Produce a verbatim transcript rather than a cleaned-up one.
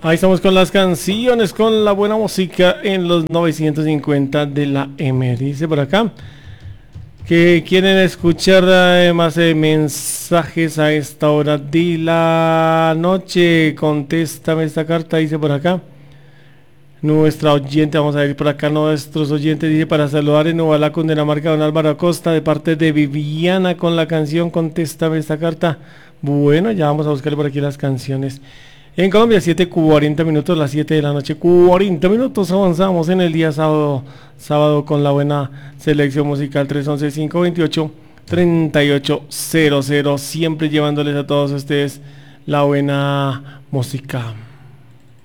Ahí estamos con las canciones, con la buena música en los novecientos cincuenta de la M. Dice por acá que quieren escuchar eh, más eh, mensajes a esta hora de la noche. Contéstame esta carta, dice por acá. Nuestra oyente, vamos a ir por acá, nuestros oyentes, dice para saludar en Nueva Cundinamarca, don Álvaro Acosta, de parte de Viviana con la canción Contéstame esta carta. Bueno, ya vamos a buscar por aquí las canciones. En Colombia, siete cuarenta minutos, las siete de la noche, cuarenta minutos, avanzamos en el día sábado, sábado con la buena selección musical tres once, cinco veintiocho, treinta y ocho cero cero, siempre llevándoles a todos ustedes la buena música.